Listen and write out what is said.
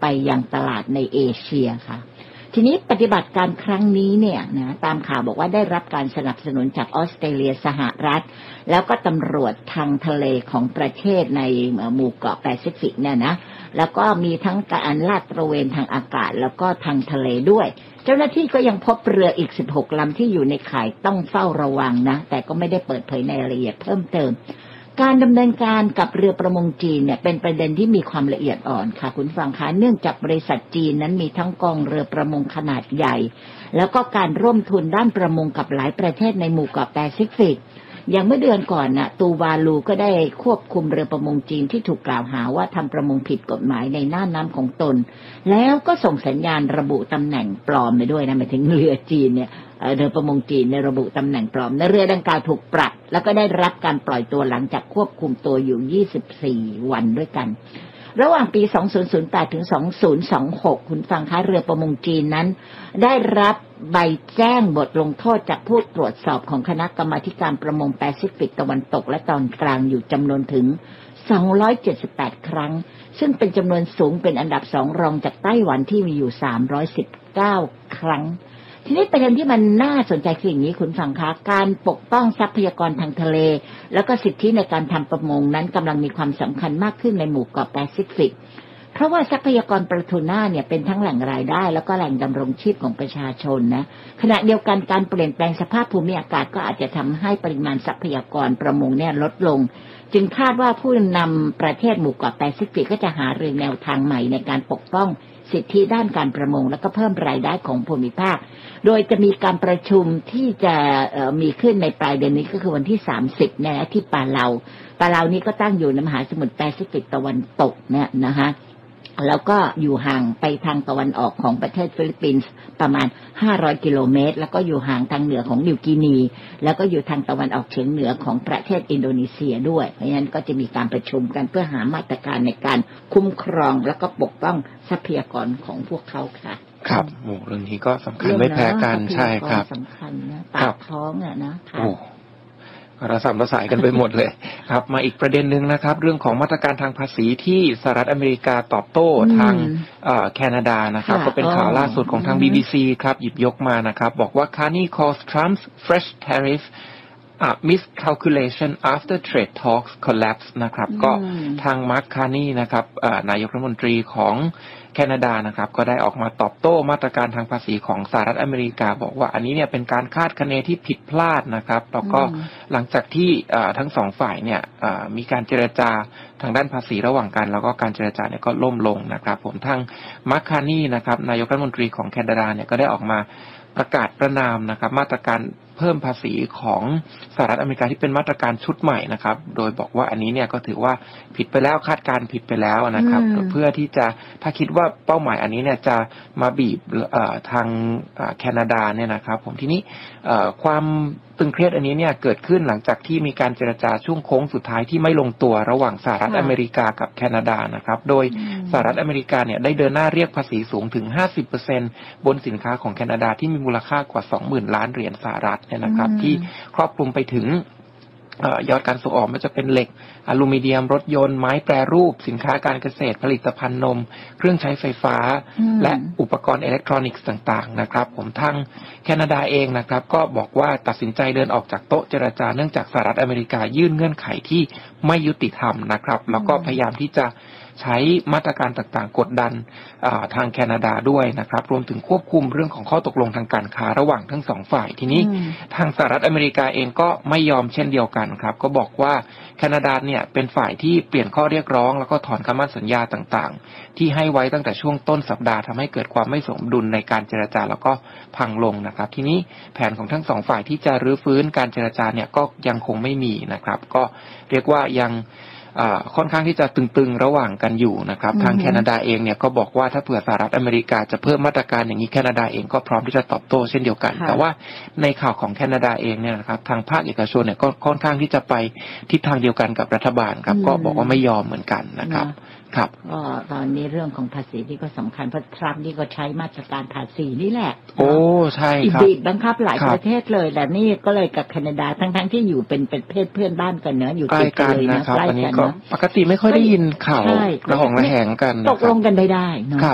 ยังตลาดในเอเชียค่ะทีนี้ปฏิบัติการครั้งนี้เนี่ยนะตามข่าวบอกว่าได้รับการสนับสนุนจากออสเตรเลียสหรัฐแล้วก็ตำรวจทางทะเลของประเทศในหมู่เกาะแปซิฟิกเนี่ยนะแล้วก็มีทั้งการลาดตระเวนทางอากาศแล้วก็ทางทะเลด้วยเจ้าหน้าที่ก็ยังพบเรืออีก16ลำที่อยู่ในข่ายต้องเฝ้าระวังนะแต่ก็ไม่ได้เปิดเผยในรายละเอียดเพิ่มเติมการดำเนินการกับเรือประมงจีนเนี่ยเป็นประเด็นที่มีความละเอียดอ่อนค่ะคุณฟังคะเนื่องจากบริษัทจีนนั้นมีทั้งกองเรือประมงขนาดใหญ่แล้วก็การร่วมทุนด้านประมงกับหลายประเทศในหมู่เกาะแปซิฟิกอย่างเมื่อเดือนก่อนน่ะตูวาลูก็ได้ควบคุมเรือประมงจีนที่ถูกกล่าวหาว่าทำประมงผิดกฎหมายในน่านน้ำของตนแล้วก็ส่งสัญญาณระบุตำแหน่งปลอมไปด้วยนะหมายถึงเรือจีนเนี่ยเรือประมงจีนในระบุตำแหน่งปลอมในเรือดังกล่าวถูกปรับแล้วก็ได้รับการปล่อยตัวหลังจากควบคุมตัวอยู่24วันด้วยกันระหว่างปี2008ถึง2026คุณฟังคะเรือประมงจีนนั้นได้รับใบแจ้งบทลงโทษจากผู้ตรวจสอบของคณะกรรมาธิการประมงแปซิฟิกตะวันตกและตอนกลางอยู่จำนวนถึง278ครั้งซึ่งเป็นจำนวนสูงเป็นอันดับ2รองจากไต้หวันที่มีอยู่319ครั้งทีนี้ประเด็นที่มันน่าสนใจคืออย่างนี้คุณฟังคะการปกป้องทรัพยากรทางทะเลแล้วก็สิทธิในการทำประมงนั้นกำลังมีความสำคัญมากขึ้นในหมู่เกาะแปซิฟิกเพราะว่าทรัพยากรปลาทูน่าเนี่ยเป็นทั้งแหล่งรายได้แล้วก็แหล่งดำรงชีพของประชาชนนะขณะเดียวกันการเปลี่ยนแปลงสภาพภูมิอากาศก็อาจจะทำให้ปริมาณทรัพยากรประมงเนี่ยลดลงจึงคาดว่าผู้นำประเทศหมู่เกาะแปซิฟิกก็จะหารือแนวทางใหม่ในการปกป้องสิทธิด้านการประมงและก็เพิ่มรายได้ของภูมิภาคโดยจะมีการประชุมที่จะมีขึ้นในปลายเดือนนี้ก็คือวันที่30เนี่ยที่ปาเลานี่ก็ตั้งอยู่ในมหาสมุทรแปซิฟิกตะวันตกเนี่ยนะคะแล้วก็อยู่ห่างไปทางตะวันออกของประเทศฟิลิปปินส์ประมาณ500กิโลเมตรแล้วก็อยู่ห่างทางเหนือของนิวกินีแล้วก็อยู่ทางตะวันออกเฉียงเหนือของประเทศอินโดนีเซียด้วยเพราะฉะนั้นก็จะมีการประชุมกันเพื่อหามาตรการในการคุ้มครองแล้วก็ปกป้องทรัพยากรของพวกเขาค่ะครับโอ้เรื่องนี้ก็สำคัญไม่แพ้กันใช่ครับสำคัญนะปากท้องอ่ะนะโอ้ระสำระสายกันไปหมดเลยครับมาอีกประเด็นหนึ่งนะครับเรื่องของมาตรการทางภาษีที่สหรัฐอเมริกาตอบโต้ทางแคนาดานะครับก็เป็นข่าวล่าสุดของทาง BBC ครับหยิบยกมานะครับบอกว่า Carney calls Trump's fresh tariff miscalculation after trade talks collapse นะครับก็ทางมาร์ค คาร์นีนะครับนายกรัฐมนตรีของแคนาดานะครับก็ได้ออกมาตอบโต้มาตรการทางภาษีของสหรัฐอเมริกาบอกว่าอันนี้เนี่ยเป็นการคาดคะเนที่ผิดพลาดนะครับแล้วก็หลังจากที่ทั้งสองฝ่ายเนี่ยมีการเจรจาทางด้านภาษีระหว่างกันแล้วก็การเจรจาเนี่ยก็ล่มลงนะครับผมทางมาร์ค คาร์นีนะครับนายกรัฐมนตรีของแคนาดาเนี่ยก็ได้ออกมาประกาศประณามนะครับมาตรการเพิ่มภาษีของสหรัฐอเมริกาที่เป็นมาตรการชุดใหม่นะครับโดยบอกว่าอันนี้เนี่ยก็ถือว่าผิดไปแล้วคาดการผิดไปแล้วนะครับเพื่อที่จะถ้าคิดว่าเป้าหมายอันนี้เนี่ยจะมาบีบทางแคนาดาเนี่ยนะครับผมทีนี้ความตึงเครียดอันนี้เนี่ยเกิดขึ้นหลังจากที่มีการเจรจาช่วงโค้งสุดท้ายที่ไม่ลงตัวระหว่างสหรัฐอเมริกากับแคนาดานะครับโดยสหรัฐอเมริกาเนี่ยได้เดินหน้าเรียกภาษีสูงถึง 50% บนสินค้าของแคนาดาที่มีมูลค่ากว่า 20,000 ล้านเหรียญสหรัฐเนี่ยนะครับที่ครอบคลุมไปถึงยอดการส่งออกมันจะเป็นเหล็กอลูมิเนียมรถยนต์ไม้แปรรูปสินค้าการเกษตรผลิตภัณฑ์นมเครื่องใช้ไฟฟ้าและอุปกรณ์อิเล็กทรอนิกส์ต่างๆนะครับผมทางแคนาดาเองนะครับก็บอกว่าตัดสินใจเดินออกจากโต๊ะเจรจาเนื่องจากสหรัฐอเมริกายื่นเงื่อนไขที่ไม่ยุติธรรมนะครับแล้วก็พยายามที่จะใช้มาตรการต่างๆกดดันทางแคนาดาด้วยนะครับรวมถึงควบคุมเรื่องของข้อตกลงทางการค้าระหว่างทั้งสองฝ่ายทีนี้ทางสหรัฐอเมริกาเองก็ไม่ยอมเช่นเดียวกันครับก็บอกว่าแคนาดาเนี่ยเป็นฝ่ายที่เปลี่ยนข้อเรียกร้องแล้วก็ถอนคำมั่นสัญญาต่างๆที่ให้ไว้ตั้งแต่ช่วงต้นสัปดาห์ทำให้เกิดความไม่สมดุลในการเจรจาแล้วก็พังลงนะครับทีนี้แผนของทั้งสองฝ่ายที่จะรื้อฟื้นการเจรจาเนี่ยก็ยังคงไม่มีนะครับก็เรียกว่ายังค่อนข้างที่จะตึงๆระหว่างกันอยู่นะครับทางแคนาดาเองเนี่ยก็บอกว่าถ้าเผื่อสหรัฐอเมริกาจะเพิ่มมาตรการอย่างนี้แคนาดาเองก็พร้อมที่จะตอบโต้เช่นเดียวกันแต่ว่าในข่าวของแคนาดาเองเนี่ยนะครับทางภาคเอกชนเนี่ยก็ค่อนข้างที่จะไปทิศทางเดียวกันกับรัฐบาลครับก็บอกว่าไม่ยอมเหมือนกันนะครับครับก็ตอนนี้เรื่องของภาษีที่ก็สำคัญเพราะทรัมป์นี่ก็ใช้มาตรการภาษีนี่แหละโอ้ใช่ครับบีบบังคับหลายประเทศเลยแต่นี่ก็เลยกับแคนาดาทั้งที่อยู่เป็นประเทศเพื่อนบ้านกันเนอะอยู่ติดกันเลยนะใกล้กันนะปกติไม่ค่อยได้ยินข่าวระหองระแหงกันตกลงกันได้เนาะ